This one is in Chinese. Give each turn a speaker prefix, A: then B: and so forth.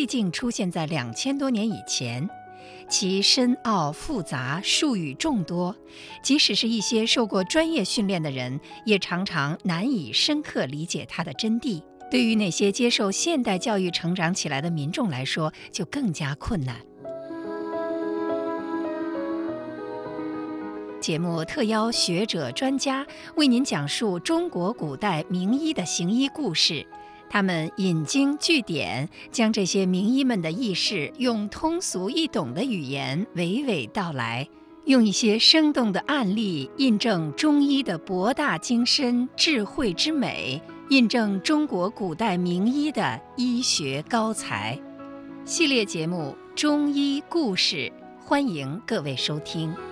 A: 毕竟出现在2000多年以前，其深奥复杂，术语众多，即使是一些受过专业训练的人，也常常难以深刻理解它的真谛。对于那些接受现代教育成长起来的民众来说，就更加困难。节目特邀学者专家为您讲述中国古代名医的行医故事，他们引经据典，将这些名医们的轶事用通俗易懂的语言娓娓道来，用一些生动的案例印证中医的博大精深、智慧之美，印证中国古代名医的医学高才。系列节目《中医故事》，欢迎各位收听。